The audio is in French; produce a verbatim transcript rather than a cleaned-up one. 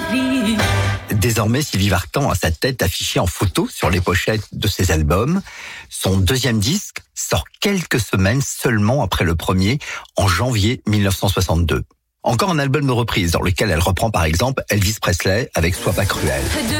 vie. Désormais, Sylvie Vartan a sa tête affichée en photo sur les pochettes de ses albums. Son deuxième disque sort quelques semaines seulement après le premier, en janvier mille neuf cent soixante-deux. Encore un album de reprise dans lequel elle reprend par exemple Elvis Presley avec Sois pas cruel.